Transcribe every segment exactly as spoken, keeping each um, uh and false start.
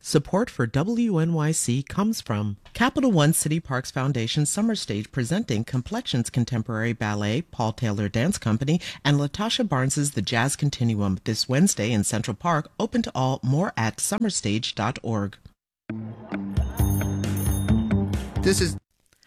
Support for W N Y C comes from Capital One City Parks Foundation Summer Stage presenting Complexions Contemporary Ballet, Paul Taylor Dance Company, and Latasha Barnes's The Jazz Continuum this Wednesday in Central Park, open to all, more at summer stage dot org. This is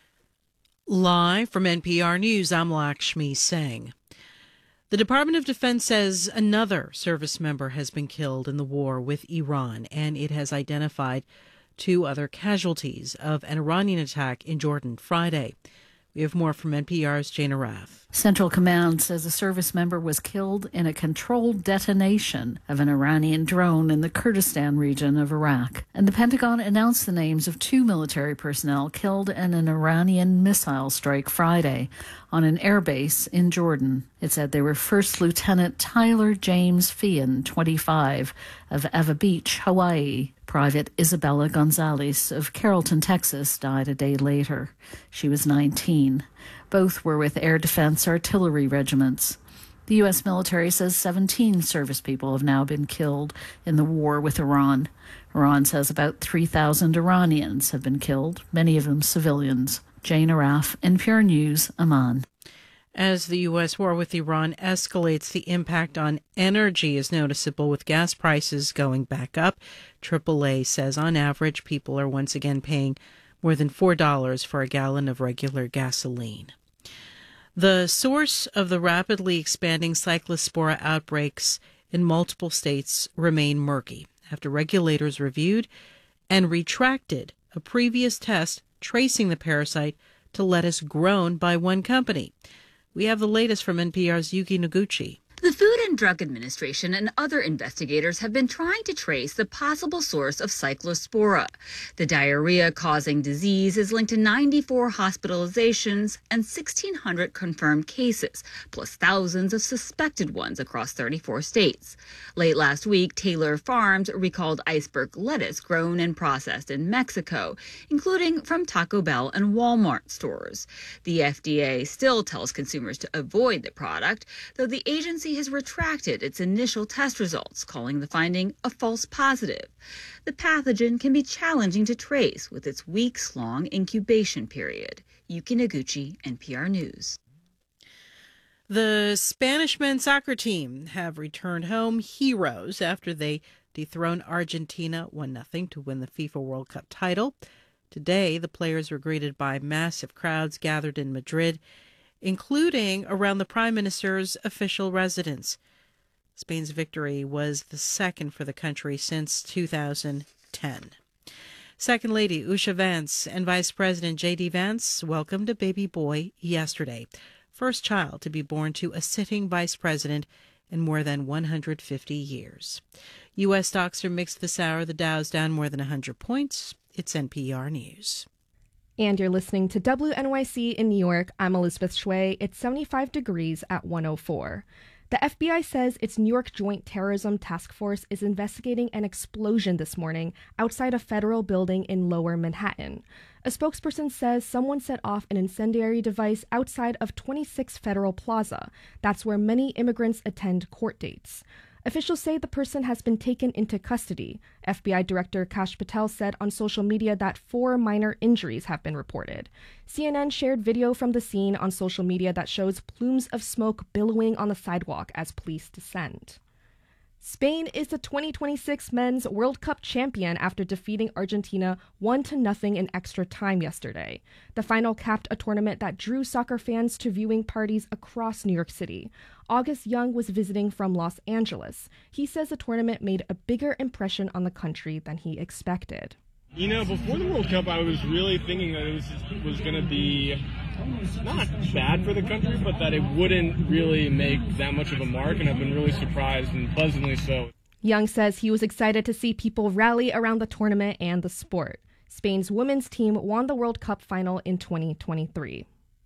live from N P R News. I'm Lakshmi Singh. The Department of Defense says another service member has been killed in the war with Iran, and it has identified two other casualties of an Iranian attack in Jordan Friday. We have more from N P R's Jana Rath. Central Command says a service member was killed in a controlled detonation of an Iranian drone in the Kurdistan region of Iraq. And the Pentagon announced the names of two military personnel killed in an Iranian missile strike Friday on an airbase in Jordan. It said they were First Lieutenant Tyler James Feehan, twenty-five, of Eva Beach, Hawaii. Private Isabella Gonzalez of Carrollton, Texas, died a day later. She was nineteen. Both were with Air Defense Artillery regiments. The U S military says seventeen service people have now been killed in the war with Iran. Iran says about three thousand Iranians have been killed, many of them civilians. Jane Araf, N P R News, Amman. As the U S war with Iran escalates, the impact on energy is noticeable, with gas prices going back up. triple A says on average, people are once again paying more than four dollars for a gallon of regular gasoline. The source of the rapidly expanding cyclospora outbreaks in multiple states remain murky after regulators reviewed and retracted a previous test tracing the parasite to lettuce grown by one company. We have the latest from N P R's Yuki Noguchi. The Food and Drug Administration and other investigators have been trying to trace the possible source of cyclospora. The diarrhea-causing disease is linked to ninety-four hospitalizations and sixteen hundred confirmed cases, plus thousands of suspected ones across thirty-four states. Late last week, Taylor Farms recalled iceberg lettuce grown and processed in Mexico, including from Taco Bell and Walmart stores. The F D A still tells consumers to avoid the product, though the agency has retracted its initial test results, calling the finding a false positive. The pathogen can be challenging to trace with its weeks-long incubation period. Yuki Noguchi, N P R News. The Spanish men's soccer team have returned home heroes after they dethroned Argentina one nothing to win the FIFA World Cup title. Today, the players were greeted by massive crowds gathered in Madrid, including around the Prime Minister's official residence. Spain's victory was the second for the country since two thousand ten. Second Lady Usha Vance and Vice President J D Vance welcomed a baby boy yesterday, first child to be born to a sitting vice president in more than one hundred fifty years. U S stocks are mixed this hour. The Dow's down more than one hundred points. It's N P R News. And you're listening to W N Y C in New York. I'm Elizabeth Shway. It's seventy-five degrees at one oh four. The F B I says its New York Joint Terrorism Task Force is investigating an explosion this morning outside a federal building in Lower Manhattan. A spokesperson says someone set off an incendiary device outside of twenty-six Federal Plaza. That's where many immigrants attend court dates. Officials say the person has been taken into custody. F B I Director Kash Patel said on social media that four minor injuries have been reported. C N N shared video from the scene on social media that shows plumes of smoke billowing on the sidewalk as police descend. Spain is the twenty twenty-six Men's World Cup champion after defeating Argentina one to nothing in extra time yesterday. The final capped a tournament that drew soccer fans to viewing parties across New York City. August Young was visiting from Los Angeles. He says the tournament made a bigger impression on the country than he expected. You know, before the World Cup, I was really thinking that it was was going to be not bad for the country, but that it wouldn't really make that much of a mark, and I've been really surprised and pleasantly so. Young says he was excited to see people rally around the tournament and the sport. Spain's women's team won the World Cup final in twenty twenty-three.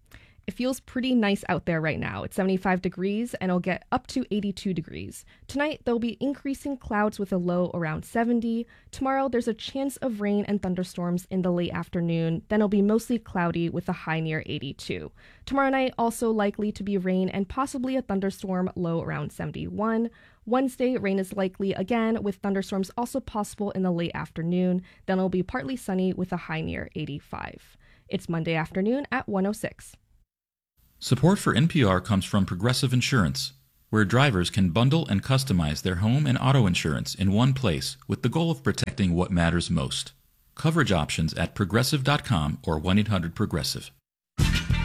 It feels pretty nice out there right now. It's seventy-five degrees and it'll get up to eighty-two degrees. Tonight, there'll be increasing clouds with a low around seventy. Tomorrow, there's a chance of rain and thunderstorms in the late afternoon. Then it'll be mostly cloudy with a high near eighty-two. Tomorrow night, also likely to be rain and possibly a thunderstorm, low around seventy-one. Wednesday, rain is likely again, with thunderstorms also possible in the late afternoon. Then it'll be partly sunny with a high near eighty-five. It's Monday afternoon at one oh six. Support for N P R comes from Progressive Insurance, where drivers can bundle and customize their home and auto insurance in one place with the goal of protecting what matters most. Coverage options at progressive dot com or one eight hundred progressive.